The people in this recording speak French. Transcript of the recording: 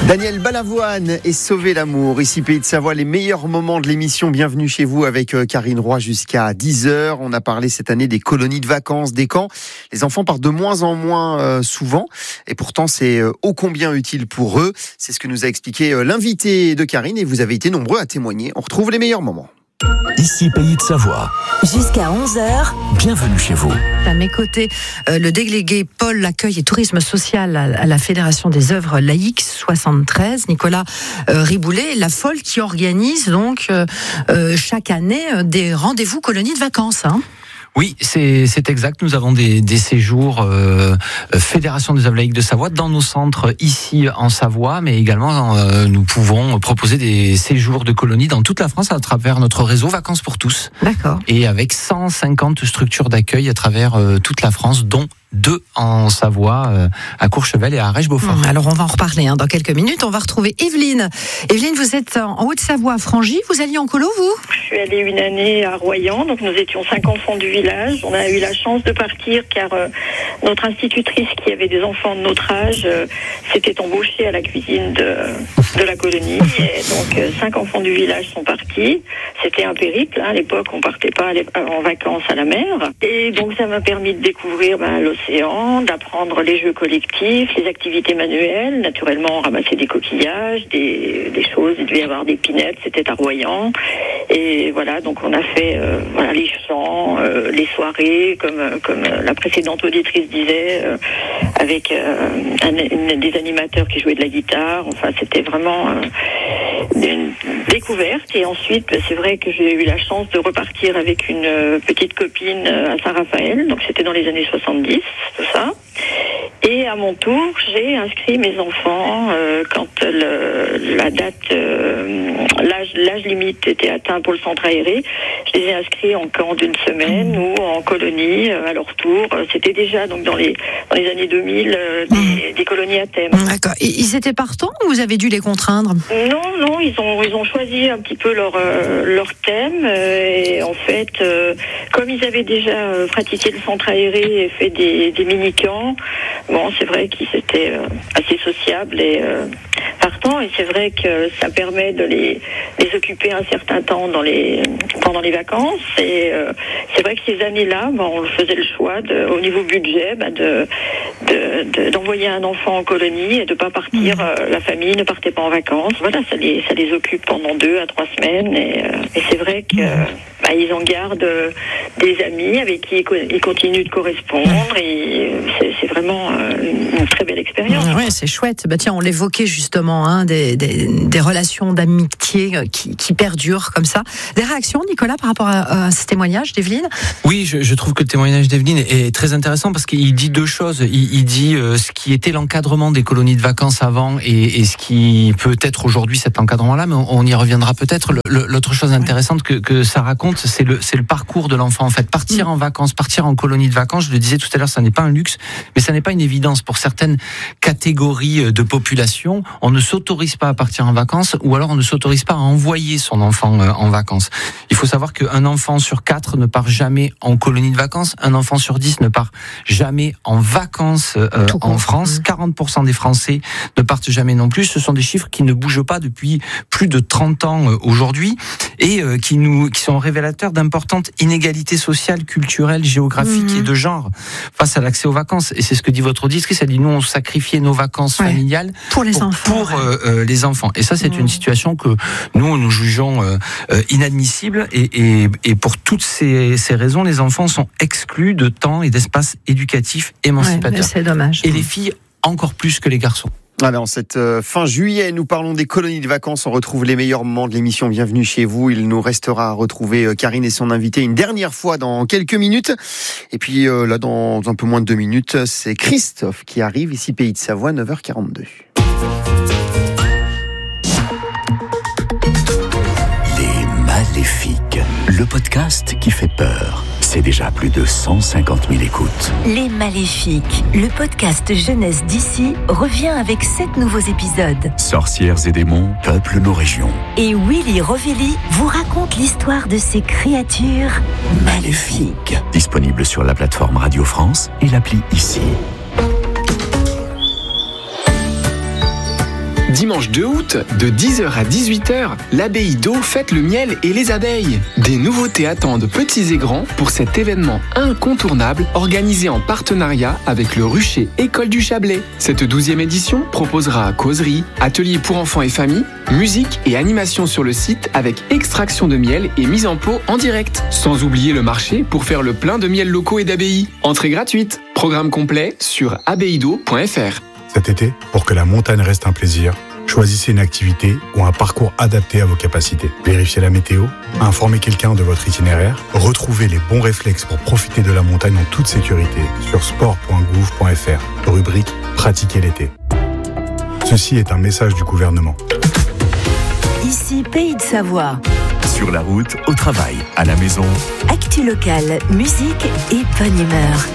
Daniel Balavoine et Sauver l'amour. Ici Pays de Savoie, les meilleurs moments de l'émission. Bienvenue chez vous avec Karine Roy jusqu'à 10h. On a parlé cette année des colonies de vacances, des camps. Les enfants partent de moins en moins souvent et pourtant c'est ô combien utile pour eux. C'est ce que nous a expliqué l'invité de Karine et vous avez été nombreux à témoigner. On retrouve les meilleurs moments. Ici Pays de Savoie. Jusqu'à 11h. Bienvenue chez vous. À mes côtés, le délégué Pôle Accueil et Tourisme Social à la Fédération des œuvres laïques 73, Nicolas Riboulet, la folle qui organise donc chaque année des rendez-vous colonies de vacances. Oui, c'est exact. Nous avons des séjours Fédération des œuvres laïques de Savoie dans nos centres ici en Savoie, mais également nous pouvons proposer des séjours de colonies dans toute la France à travers notre réseau Vacances pour tous. D'accord. Et avec 150 structures d'accueil à travers toute la France, dont 2 en Savoie, à Courchevel et à Arèche-Beaufort. Alors on va en reparler dans quelques minutes. On va retrouver Evelyne. Evelyne, vous êtes en Haute-Savoie, à Frangy. Vous alliez en colo, vous ? Je suis allée une année à Royan, donc nous étions 5 enfants du village. On a eu la chance de partir car notre institutrice qui avait des enfants de notre âge s'était embauchée à la cuisine de la colonie. Et donc 5 enfants du village sont partis. C'était un périple. À l'époque, on partait pas en vacances à la mer. Et donc ça m'a permis de découvrir l'océan, d'apprendre les jeux collectifs, les activités manuelles. Naturellement, on ramassait des coquillages, des choses. Il devait y avoir des pinettes. C'était à Royan. Et voilà, donc on a fait les chants, les soirées, comme la précédente auditrice disait, avec des animateurs qui jouaient de la guitare. Enfin, c'était vraiment une découverte. Et ensuite, c'est vrai que j'ai eu la chance de repartir avec une petite copine à Saint-Raphaël. Donc c'était dans les années 70, tout ça. Et à mon tour, j'ai inscrit mes enfants quand la date, l'âge limite était atteint pour le centre aéré. Je les ai inscrits en camp d'une semaine ou en colonie à leur tour. C'était déjà donc dans les années 2000 des colonies à thème. D'accord. Et ils étaient partants ou vous avez dû les contraindre ? Non, ils ont choisi un petit peu leur thème. Et en fait, comme ils avaient déjà pratiqué le centre aéré et fait des mini-camps, bon, c'est vrai qu'ils étaient assez sociables et partants. Et c'est vrai que ça permet de les occuper un certain temps pendant les vacances. Et c'est vrai que ces années-là, on faisait le choix au niveau budget, d'envoyer un enfant en colonie et de pas partir. La famille ne partait pas en vacances. Voilà, ça les occupe pendant 2 à 3 semaines. Et c'est vrai que ils en gardent des amis avec qui ils continuent de correspondre. Et c'est vraiment une très belle expérience. Oui, c'est chouette. Tiens, on l'évoquait justement, des relations d'amitié qui perdurent comme ça. Des réactions, Nicolas, par rapport à ce témoignage d'Evelyne ? Oui, je trouve que le témoignage d'Evelyne est très intéressant parce qu'il dit 2 choses. Il dit ce qui était l'encadrement des colonies de vacances avant et ce qui peut être aujourd'hui cet encadrement-là, mais on y reviendra peut-être. L'autre chose intéressante que ça raconte, c'est le parcours de l'enfant. En fait, partir en vacances, partir en colonie de vacances, je le disais tout à l'heure, ça n'est pas un luxe, mais ça n'est pas une évidence. Pour certaines catégories de population, on ne s'autorise pas à partir en vacances ou alors on ne s'autorise pas à envoyer son enfant en vacances. Il faut savoir qu'un enfant sur 4 ne part jamais en colonie de vacances, un enfant sur 10 ne part jamais en vacances en France. 40% des Français ne partent jamais non plus. Ce sont des chiffres qui ne bougent pas depuis plus de 30 ans aujourd'hui et qui sont révélateurs d'importantes inégalités sociales, culturelles, géographiques et de genre face à l'accès aux vacances. Et c'est ce que dit votre auditrice. Elle dit, nous, on sacrifiait nos vacances familiales pour les enfants. Les enfants. Et ça, c'est une situation que nous jugeons inadmissible. Et pour toutes ces raisons, les enfants sont exclus de temps et d'espace éducatif émancipateur. C'est dommage. Et les filles, encore plus que les garçons. Alors, cette fin juillet, nous parlons des colonies de vacances. On retrouve les meilleurs moments de l'émission. Bienvenue chez vous. Il nous restera à retrouver Karine et son invité une dernière fois dans quelques minutes. Et puis là, dans un peu moins de 2 minutes, c'est Christophe qui arrive ici, Pays de Savoie, 9h42. Les Maléfiques, le podcast qui fait peur. C'est déjà plus de 150 000 écoutes. Les Maléfiques, le podcast jeunesse d'ici, revient avec 7 nouveaux épisodes. Sorcières et démons peuplent nos régions. Et Willy Rovelli vous raconte l'histoire de ces créatures maléfiques. Disponible sur la plateforme Radio France et l'appli Ici. Dimanche 2 août, de 10h à 18h, l'abbaye d'Eau fête le miel et les abeilles. Des nouveautés attendent petits et grands pour cet événement incontournable organisé en partenariat avec le Rucher École du Chablais. Cette 12e édition proposera causeries, ateliers pour enfants et familles, musique et animation sur le site avec extraction de miel et mise en pot en direct. Sans oublier le marché pour faire le plein de miel locaux et d'abbayes. Entrée gratuite. Programme complet sur abbayedo.fr. Cet été, pour que la montagne reste un plaisir, choisissez une activité ou un parcours adapté à vos capacités. Vérifiez la météo, informez quelqu'un de votre itinéraire, retrouvez les bons réflexes pour profiter de la montagne en toute sécurité sur sport.gouv.fr, rubrique Pratiquer l'été. Ceci est un message du gouvernement. Ici Pays de Savoie. Sur la route, au travail, à la maison. Actu locale, musique et bonne humeur.